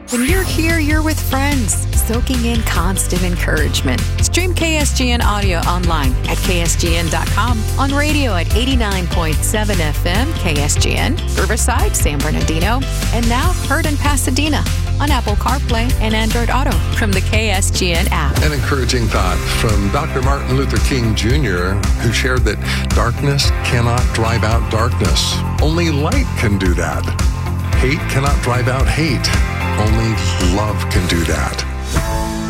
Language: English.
When you're here, you're with friends, soaking in constant encouragement. Stream KSGN audio online at ksgn.com, on radio at 89.7 FM KSGN, Riverside, San Bernardino, and now heard in Pasadena on Apple CarPlay and Android Auto from the KSGN app. An encouraging thought from Dr. Martin Luther King Jr., who shared that darkness cannot drive out darkness. Only light can do that. Hate cannot drive out hate. Only love can do that.